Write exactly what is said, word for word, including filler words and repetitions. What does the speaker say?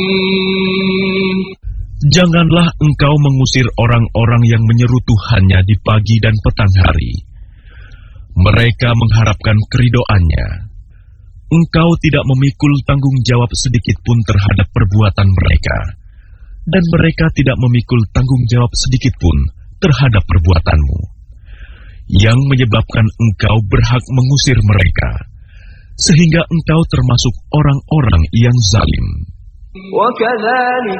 Janganlah engkau mengusir orang-orang yang menyeru Tuhannya di pagi dan petang hari. Mereka mengharapkan keridoannya. Engkau tidak memikul tanggung jawab sedikit pun terhadap perbuatan mereka, dan mereka tidak memikul tanggung jawab sedikit pun terhadap perbuatanmu, yang menyebabkan engkau berhak mengusir mereka, sehingga engkau termasuk orang-orang yang zalim. وَكَذَلِكَ